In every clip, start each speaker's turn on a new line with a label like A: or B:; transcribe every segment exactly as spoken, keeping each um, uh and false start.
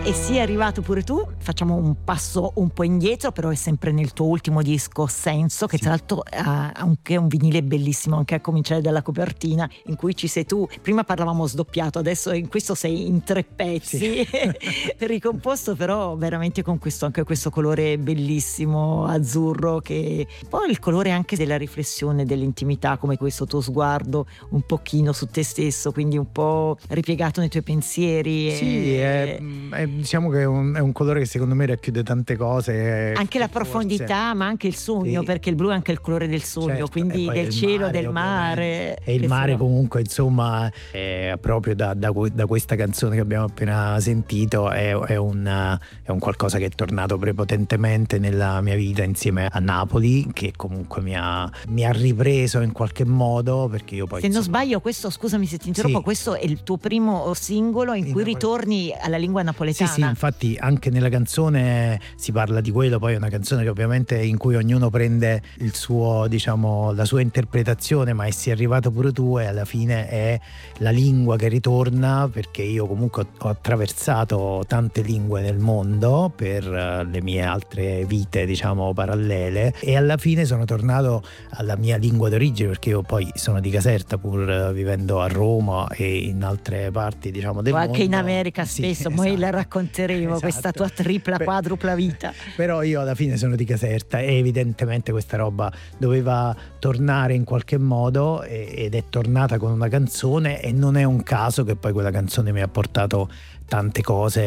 A: E sei arrivato pure tu, facciamo un passo un po' indietro, però è sempre nel tuo ultimo disco Senso, che sì, tra l'altro ha anche un vinile bellissimo, anche a cominciare dalla copertina, in cui ci sei tu. Prima parlavamo sdoppiato, adesso in questo sei in tre pezzi, sì. Ricomposto però veramente con questo, anche questo colore bellissimo azzurro, che poi il colore anche della riflessione, dell'intimità, come questo tuo sguardo un pochino su te stesso, quindi un po' ripiegato nei tuoi pensieri.
B: Sì,
A: e...
B: è, è, diciamo che è un, è un colore che secondo me racchiude tante cose,
A: anche la profondità,
B: forse,
A: ma anche il sogno, sì, perché il blu è anche il colore del sogno, certo, quindi del cielo, mare, del mare.
B: E il mare sono... comunque insomma è proprio da, da, da questa canzone che abbiamo appena sentito è, è, un, è un qualcosa che è tornato prepotentemente nella mia vita insieme a Napoli, che comunque mi ha, mi ha ripreso in qualche modo, perché io poi
A: se
B: insomma...
A: non sbaglio questo, scusami se ti interrompo, sì, questo è il tuo primo singolo in, in cui Napoli... ritorni alla lingua napoletana.
B: Sì, sì, infatti anche nella canzone si parla di quello, poi è una canzone che ovviamente in cui ognuno prende il suo, diciamo, la sua interpretazione, ma è Si è arrivato pure tu, e alla fine è la lingua che ritorna, perché io comunque ho attraversato tante lingue nel mondo per le mie altre vite, diciamo, parallele, e alla fine sono tornato alla mia lingua d'origine, perché io poi sono di Caserta, pur vivendo a Roma e in altre parti, diciamo, del
A: o
B: mondo.
A: Anche in America
B: sì,
A: spesso,
B: esatto,
A: poi la racconteremo, esatto, questa tua tripla, Beh, quadrupla vita.
B: Però io alla fine sono di Caserta e evidentemente questa roba doveva tornare in qualche modo, ed è tornata con una canzone, e non è un caso che poi quella canzone mi ha portato tante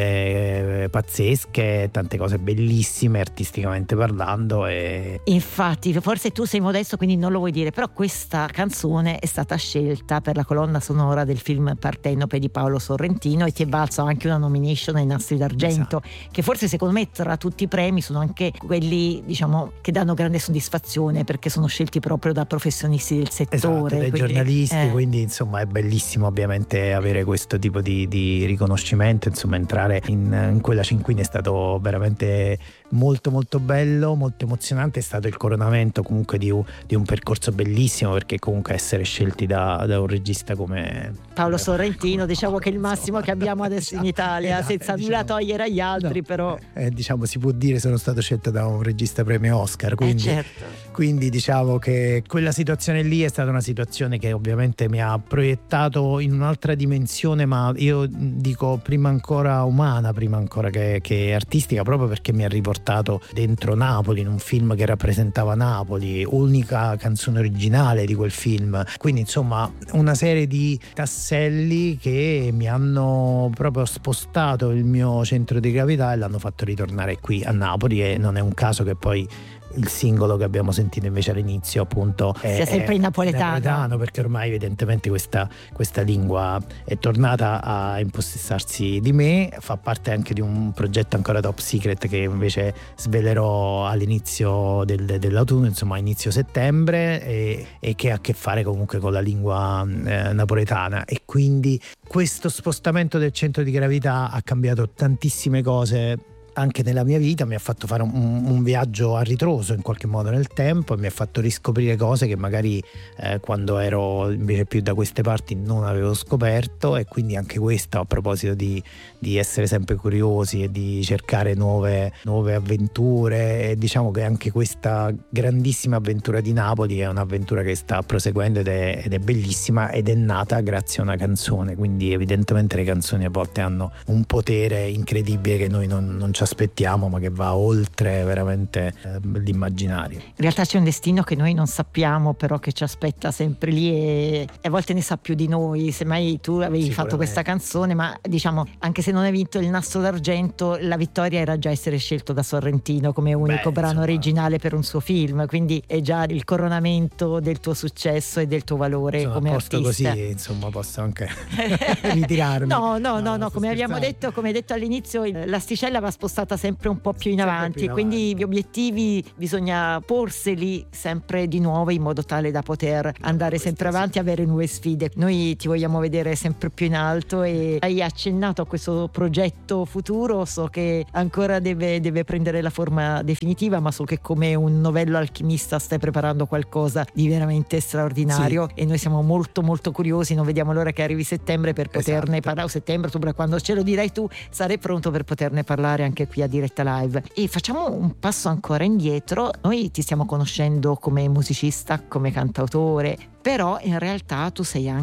B: cose pazzesche, tante cose bellissime artisticamente parlando. E
A: infatti forse tu sei modesto, quindi non lo vuoi dire, però questa canzone è stata scelta per la colonna sonora del film Partenope di Paolo Sorrentino, e ti è valso anche una nomination ai Nastri d'Argento, esatto, che forse secondo me tra tutti i premi sono anche quelli, diciamo, che danno grande soddisfazione, perché sono scelti proprio da professionisti del settore,
B: esatto, dai
A: quindi,
B: giornalisti,
A: eh.
B: quindi insomma è bellissimo ovviamente avere questo tipo di, di riconoscimento. Insomma, entrare in, in quella cinquina è stato veramente molto molto bello, molto emozionante. È stato il coronamento comunque di un, di un percorso bellissimo, perché comunque essere scelti da, da un regista come
A: Paolo Sorrentino, come, diciamo che è il massimo che abbiamo adesso, esatto, in Italia, esatto, senza diciamo, nulla togliere agli altri, no, però
B: eh, diciamo si può dire sono stato scelto da un regista premio Oscar, quindi,
A: eh, certo.
B: quindi diciamo che quella situazione lì è stata una situazione che ovviamente mi ha proiettato in un'altra dimensione, ma io dico prima ancora umana, prima ancora che, che artistica, proprio perché mi ha riportato dentro Napoli, in un film che rappresentava Napoli, unica canzone originale di quel film, quindi insomma una serie di tasselli che mi hanno proprio spostato il mio centro di gravità e l'hanno fatto ritornare qui a Napoli. E non è un caso che poi il singolo che abbiamo sentito invece all'inizio appunto è,
A: sia sempre in napoletano.
B: napoletano, perché ormai evidentemente questa, questa lingua è tornata a impossessarsi di me. Fa parte anche di un progetto ancora top secret che invece svelerò all'inizio del, dell'autunno, insomma inizio settembre, e, e che ha a che fare comunque con la lingua eh, napoletana. E quindi questo spostamento del centro di gravità ha cambiato tantissime cose anche nella mia vita, mi ha fatto fare un, un viaggio a ritroso in qualche modo nel tempo, e mi ha fatto riscoprire cose che magari eh, quando ero invece più da queste parti non avevo scoperto. E quindi anche questo, a proposito di, di essere sempre curiosi e di cercare nuove, nuove avventure, e diciamo che anche questa grandissima avventura di Napoli è un'avventura che sta proseguendo ed è, ed è bellissima, ed è nata grazie a una canzone. Quindi evidentemente le canzoni a volte hanno un potere incredibile che noi non, non ci aspettiamo, ma che va oltre veramente eh, l'immaginario.
A: In realtà c'è un destino che noi non sappiamo, però che ci aspetta sempre lì, e, e a volte ne sa più di noi. Semmai tu avevi fatto questa canzone, ma diciamo anche se non hai vinto il Nastro d'Argento, la vittoria era già essere scelto da Sorrentino come unico Beh, brano insomma, originale per un suo film, quindi è già il coronamento del tuo successo e del tuo valore
B: insomma,
A: come
B: posto
A: artista.
B: Così insomma posso anche ritirarmi.
A: No, no, no, no, no come abbiamo detto, come detto all'inizio, l'asticella va spostata stata sempre un po' più in
B: Sempre
A: avanti
B: più in
A: e quindi
B: avanti.
A: gli obiettivi bisogna porseli sempre di nuovo in modo tale da poter andare sempre avanti e avere nuove sfide. Noi ti vogliamo vedere sempre più in alto e hai accennato a questo progetto futuro, so che ancora deve, deve prendere la forma definitiva, ma so che come un novello alchimista stai preparando qualcosa di veramente straordinario e noi siamo molto molto curiosi, non vediamo l'ora che arrivi settembre per poterne
B: Esatto.
A: parlare, o settembre, ottobre, quando ce lo dirai tu sarei pronto per poterne parlare anche qui a Diretta Live. E facciamo un passo ancora indietro, noi ti stiamo conoscendo come musicista, come cantautore, però in realtà tu sei anche